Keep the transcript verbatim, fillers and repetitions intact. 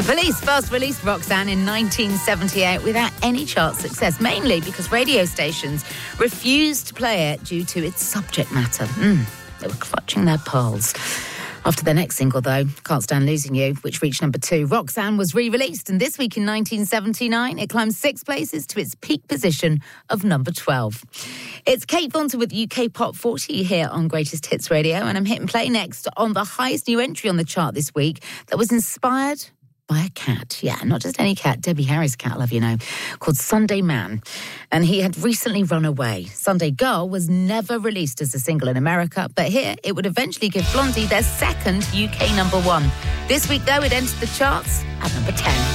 The Police first released Roxanne in nineteen seventy-eight without any chart success, mainly because radio stations refused to play it due to its subject matter. Mm, they were clutching their pearls. After their next single, though, Can't Stand Losing You, which reached number two, Roxanne was re-released, and this week in nineteen seventy-nine, it climbed six places to its peak position of number twelve. It's Kate Thornton with U K Pop forty here on Greatest Hits Radio, and I'm hitting play next on the highest new entry on the chart this week that was inspired by a cat. Yeah, not just any cat, Debbie Harry's cat, love you know, called Sunday Man. And he had recently run away. Sunday Girl was never released as a single in America, but here it would eventually give Blondie their second U K number one. This week, though, it entered the charts at number ten.